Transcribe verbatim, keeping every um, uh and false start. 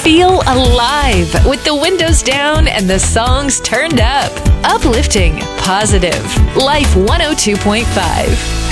Feel alive with the windows down and the songs turned up. Uplifting, positive. Life one oh two point five.